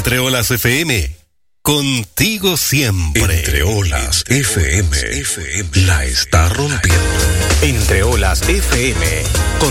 Entre Olas FM, contigo siempre. Entre Olas FM, la está rompiendo. Entre Olas FM.